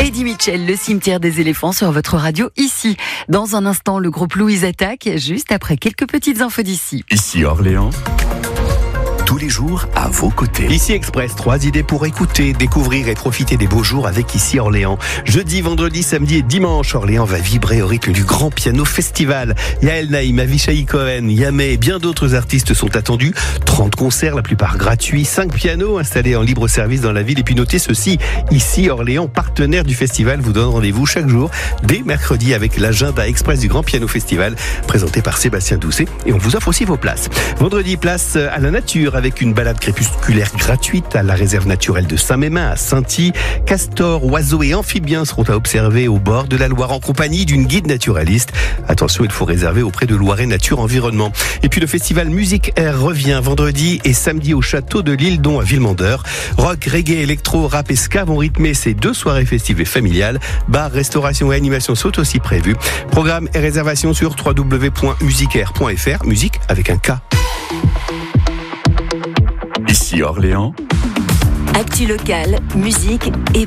Eddie Mitchell, le cimetière des éléphants sur votre radio ici. Dans un instant, le groupe Louise attaque, juste après quelques petites infos d'ici. Ici Orléans. Tous les jours à vos côtés. Ici Express, 3 idées pour écouter, découvrir et profiter des beaux jours avec Ici Orléans. Jeudi, vendredi, samedi et dimanche, Orléans va vibrer au rythme du Grand Piano Festival. Yael Naïm, Avishai Cohen, Yamé et bien d'autres artistes sont attendus. 30 concerts, la plupart gratuits, 5 pianos installés en libre service dans la ville. Et puis notez ceci, Ici Orléans, partenaire du festival, vous donne rendez-vous chaque jour dès mercredi avec l'agenda Express du Grand Piano Festival présenté par Sébastien Doucet. Et on vous offre aussi vos places. Vendredi, place à la nature avec une balade crépusculaire gratuite à la réserve naturelle de Saint-Mémin à Sainty. Castors, oiseaux et amphibiens seront à observer au bord de la Loire en compagnie d'une guide naturaliste. Attention, il faut réserver auprès de Loiret Nature Environnement. Et puis le festival Musique Air revient vendredi et samedi au château de l'Île-Don à Villemandeur. Rock, reggae, électro, rap et ska vont rythmer ces 2 soirées festives et familiales. Bar, restauration et animation sont aussi prévus. Programme et réservation sur www.musicair.fr. Musique avec un K. Ici Orléans. Actu locale, musique et